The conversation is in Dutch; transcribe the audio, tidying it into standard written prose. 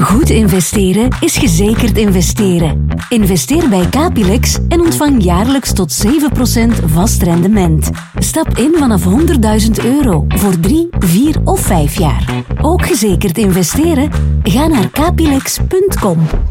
Goed investeren is gezekerd investeren. Investeer bij Capilex en ontvang jaarlijks tot 7% vast rendement. Stap in vanaf €100.000 voor 3, 4 of 5 jaar. Ook gezekerd investeren? Ga naar capilex.com.